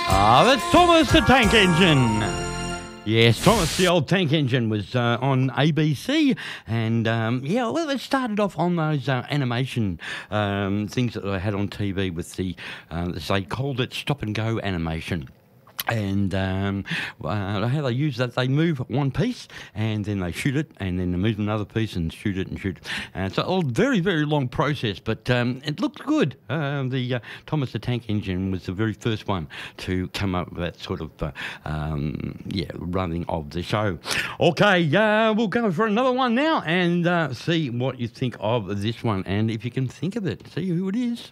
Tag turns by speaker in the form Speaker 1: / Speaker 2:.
Speaker 1: That's Thomas the Tank Engine. Yes, Thomas the Old Tank Engine was on ABC, and well, it started off on those animation things that they had on TV with the, they called it stop and go animation. And how they use that, they move one piece and then they shoot it, and then they move another piece and shoot it and shoot it. It's a very, very long process, but it looked good. The Thomas the Tank Engine was the very first one to come up with that sort of running of the show. Okay, we'll go for another one now and see what you think of this one, and if you can think of it, see who it is.